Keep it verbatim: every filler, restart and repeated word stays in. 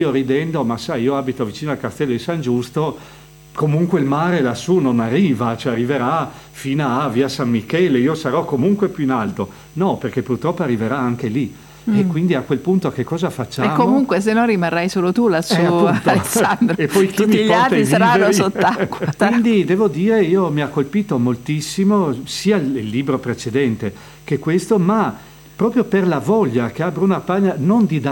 io ridendo, ma sai, io abito vicino al castello di San Giusto, comunque il mare lassù non arriva, cioè arriverà fino a via San Michele, io sarò comunque più in alto. No, perché purtroppo arriverà anche lì. Mm. E quindi a quel punto che cosa facciamo? E comunque se no rimarrai solo tu lassù, eh, appunto. Alessandro. E poi chi tutti mi gli porta altri i saranno viveri? sott'acqua. Quindi devo dire, io mi ha colpito moltissimo sia il libro precedente che questo, ma proprio per la voglia che ha Bruno Paglia non di